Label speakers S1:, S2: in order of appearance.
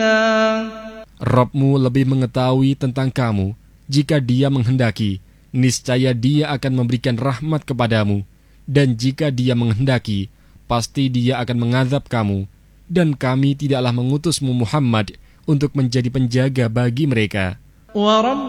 S1: Rabb-Mu lebih mengetahui tentang kamu. Jika Dia menghendaki, niscaya Dia akan memberikan rahmat kepadamu. Dan jika Dia menghendaki, pasti Dia akan mengazab kamu. Dan kami tidaklah mengutusmu Muhammad untuk menjadi penjaga bagi mereka.